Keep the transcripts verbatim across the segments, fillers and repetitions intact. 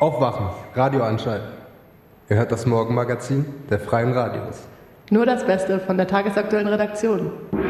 Aufwachen, Radio anschalten. Ihr hört das Morgenmagazin der Freien Radios. Nur das Beste von der tagesaktuellen Redaktion.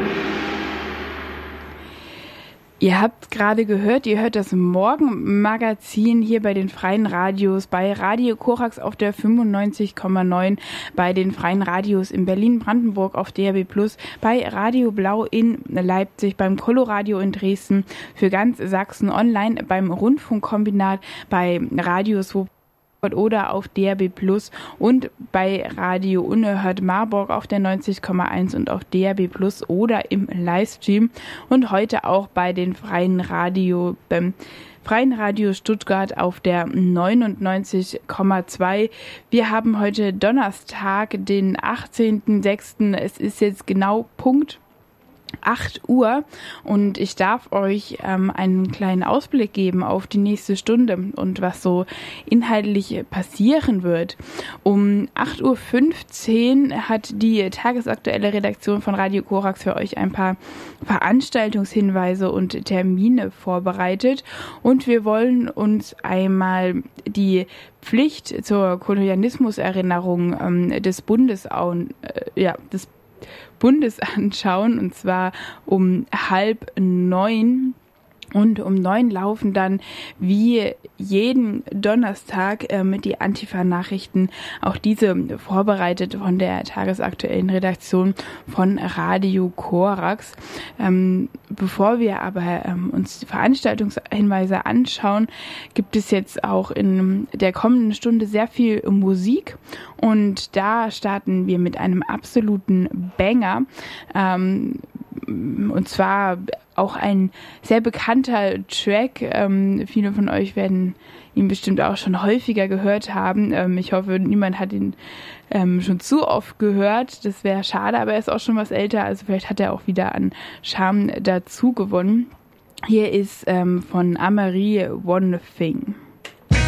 Ihr habt gerade gehört, ihr hört das Morgenmagazin hier bei den Freien Radios, bei Radio Korax auf der fünfundneunzig Komma neun, bei den Freien Radios in Berlin-Brandenburg auf D R B plus, bei Radio Blau in Leipzig, beim Coloradio in Dresden, für ganz Sachsen online, beim Rundfunkkombinat, bei Radio Swoboda oder auf D R B plus und bei Radio Unerhört Marburg auf der neunzig Komma eins und auf D R B plus oder im Livestream und heute auch bei den Freien Radio, beim Freien Radio Stuttgart auf der neunundneunzig Komma zwei. Wir haben heute Donnerstag, den achtzehnten sechsten Es ist jetzt genau Punkt acht Uhr und ich darf euch ähm, einen kleinen Ausblick geben auf die nächste Stunde und was so inhaltlich passieren wird. Um acht Uhr fünfzehn hat die tagesaktuelle Redaktion von Radio Korax für euch ein paar Veranstaltungshinweise und Termine vorbereitet und wir wollen uns einmal die Pflicht zur Kolonialismuserinnerung ähm, des Bundes, äh, ja, des Bundes anschauen, und zwar um halb neun. Und um neun laufen dann wie jeden Donnerstag ähm, die Antifa-Nachrichten, auch diese vorbereitet von der tagesaktuellen Redaktion von Radio Korax. Ähm, bevor wir aber ähm, uns die Veranstaltungshinweise anschauen, gibt es jetzt auch in der kommenden Stunde sehr viel Musik und da starten wir mit einem absoluten Banger. Ähm, Und zwar auch ein sehr bekannter Track. Ähm, viele von euch werden ihn bestimmt auch schon häufiger gehört haben. Ähm, ich hoffe, niemand hat ihn ähm, schon zu oft gehört. Das wäre schade, aber er ist auch schon was älter. Also vielleicht hat er auch wieder an Charme dazu gewonnen. Hier ist ähm, von Amarie One Thing.